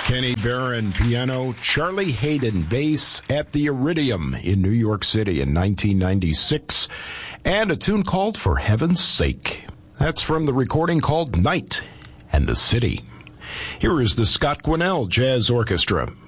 Kenny Barron, piano, Charlie Hayden, bass at the Iridium in New York City in 1996, and a tune called For Heaven's Sake. That's from the recording called Night and the City. Here is the Scott Quinnell Jazz Orchestra.